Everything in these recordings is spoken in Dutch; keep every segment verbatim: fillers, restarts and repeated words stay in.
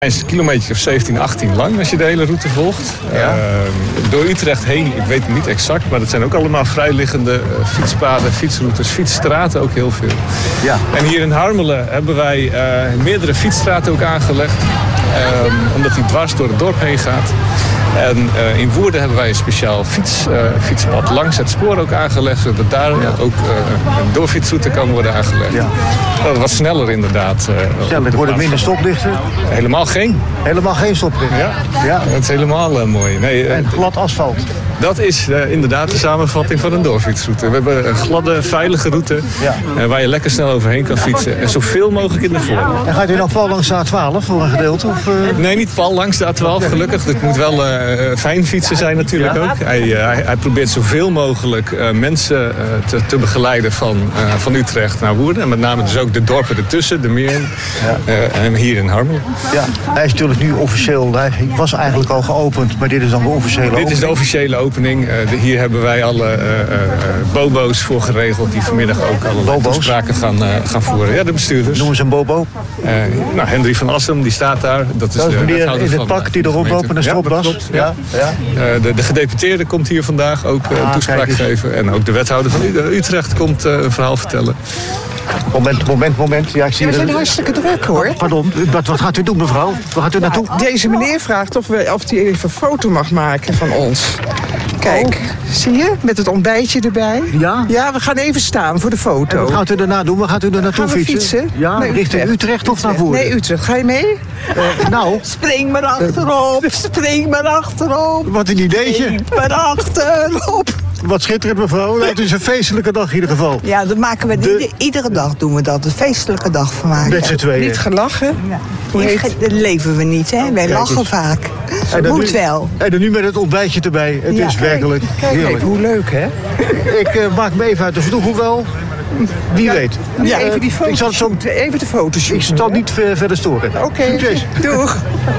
is een kilometer of zeventien, achttien lang als je de hele route volgt. Ja. Uh, door Utrecht heen, ik weet het niet exact, maar dat zijn ook allemaal vrijliggende uh, fietspaden, fietsroutes, fietsstraten ook heel veel. Ja. En hier in Harmelen hebben wij uh, meerdere fietsstraten ook aangelegd, uh, omdat die dwars door het dorp heen gaat. En uh, in Woerden hebben wij een speciaal fiets, uh, fietspad langs het spoor ook aangelegd, zodat daar ja. ook uh, een doorfietsroute kan worden aangelegd. Ja. Dat wat sneller inderdaad. Uh, ja, er worden minder stoplichten. Helemaal geen. Helemaal geen stoplichten. Ja, ja. Dat is helemaal uh, mooi. Nee, uh, en glad asfalt. Dat is uh, inderdaad de samenvatting van een doorfietsroute. We hebben een gladde, veilige route ja. uh, waar je lekker snel overheen kan fietsen. En zoveel mogelijk in de voor. En gaat u dan pal langs de A twaalf voor een gedeelte? Of, uh... Nee, niet pal langs de A twaalf, gelukkig. Het moet wel uh, fijn fietsen zijn natuurlijk ja. ook. Hij, uh, hij, hij probeert zoveel mogelijk uh, mensen uh, te, te begeleiden van, uh, van Utrecht naar Woerden. En met name dus ook de dorpen ertussen, de Meern ja. uh, en hier in Harmelen. Ja, hij is natuurlijk nu officieel. Hij was eigenlijk al geopend, maar dit is dan de officiële opening. Dit is de officiële opening. Uh, de, hier hebben wij alle uh, uh, bobo's voor geregeld die vanmiddag ook allerlei toespraken gaan, uh, gaan voeren. Ja, de bestuurders. Noemen ze een bobo? Uh, nou, Hendrik van Assem, die staat daar. Dat is, dat is de meneer in het van, pak die er rondlopen en stropdas. Ja, ja. ja. Uh, de, de gedeputeerde komt hier vandaag ook uh, ah, toespraak geven. En ook de wethouder van Utrecht komt uh, een verhaal vertellen. Moment, moment, moment. Ja, ik zie we zijn hartstikke druk, hoor. Pardon, wat, wat gaat u doen, mevrouw? Waar gaat u naartoe? Deze meneer vraagt of hij of die even een foto mag maken van ons. Kijk, oh. zie je? Met het ontbijtje erbij. Ja? Ja, we gaan even staan voor de foto. En wat gaat u daarna doen? Waar gaat u er naartoe gaan we fietsen? fietsen? Ja, nee, richting Utrecht, Utrecht of naar Woerden? Nee, Utrecht. Ga je mee? Uh, nou. Spring maar achterop, spring maar achterop. Wat een ideetje. Spring maar achterop. Wat schitterend, mevrouw. Het is een feestelijke dag in ieder geval. Ja, dat maken we de... iedere dag doen we dat. Een feestelijke dag van maken. Met z'n tweeën. Niet gelachen. Ja. Hoe heet... Dat leven we niet, hè? Wij lachen eens. Vaak. Moet nu, wel. En dan nu met het ontbijtje erbij. Het ja. is werkelijk kijk, heerlijk. Kijk, hoe leuk, hè? Ik uh, maak me even uit de verdoe, hoewel... Wie ja. weet. Ja, even die foto's. Ik zal het zo... Even de foto's. Ik zal niet ver, verder storen. Oké. Okay. Doeg.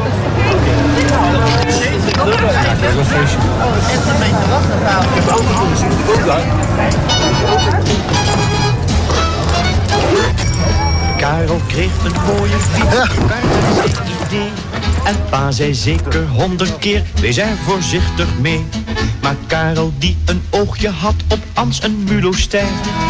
Karel kreeg een mooie fiets, ja. Waar was het idee? En pa zei zeker honderd keer, wees er voorzichtig mee. Maar Karel die een oogje had op Ans en Mulo Ster,